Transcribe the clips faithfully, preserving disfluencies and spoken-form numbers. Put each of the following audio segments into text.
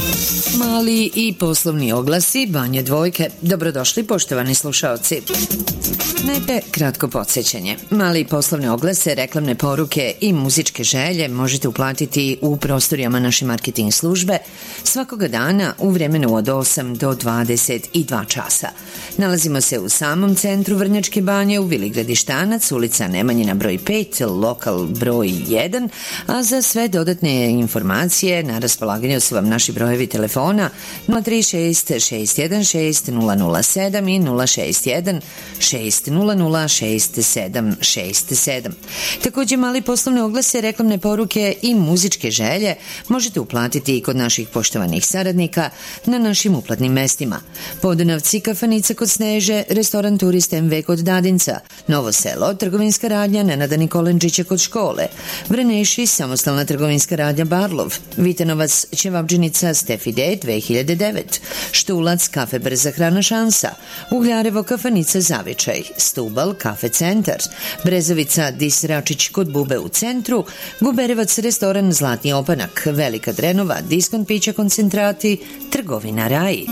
Mali i poslovni oglasi Banje Dvojke. Dobrodošli poštovani slušaoci. Najpre kratko podsjećanje. Mali i poslovne oglase, reklamne poruke i muzičke želje možete uplatiti u prostorijama naše marketing službe svakoga dana u vremenu od osam do dvadeset dva časa. Nalazimo se u samom centru Vrnjačke Banje u Vili Gradištanac, ulica Nemanjina broj pet, lokal broj jedan, a za sve dodatne informacije na raspolaganju su vam naši brojevi telefona nula tri šest šest jedan šest nula nula sedam i nula šest jedan šest nula nula šest sedam šest sedam. Takođe, mali poslovne oglase, reklamne poruke i muzičke želje možete uplatiti i kod naših poštovanih saradnika na našim uplatnim mestima: Podunavci, kafanica kod Sneže, restoran Turist em ve kod Dadinca, Novo Selo, trgovinska radnja Nenada Nikolenčića kod škole, Vreneši, samostalna trgovinska radnja Barlov, Vitanovac, ćevabdžinica Stefi D dve hiljade devet, Štulac, kafe Brza hrana Šansa, Ugljarevo, kafanica Zavičaj, Stubal, kafe Centar, Brezovica, Dis Račić kod Bube u centru, Guberevac, restoran Zlatni opanak, Velika Drenova, diskont pića koncentrati, trgovina Raji.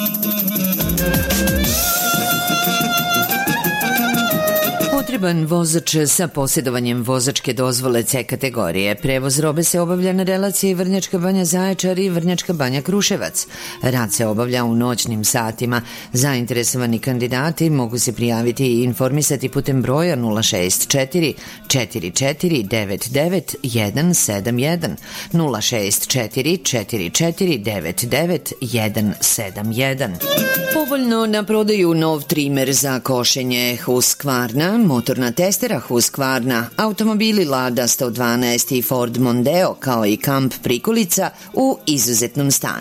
Potreban vozač sa posjedovanjem vozačke dozvole C kategorije. Prevoz robe se obavlja na relaciji Vrnjačka Banja Zaječar i Vrnjačka Banja Kruševac. Rad se obavlja u noćnim satima. Zainteresovani kandidati mogu se prijaviti i informisati putem broja nula šest četiri četiri četiri devet devet jedan sedam jedan, nula šest četiri četiri četiri devet devet jedan sedam jedan. Povoljno na prodaju nov trimer za košenje Husqvarna, motorna testera Husqvarna, automobili Lada sto dvanaest i Ford Mondeo kao i kamp prikolica u izuzetnom stanju.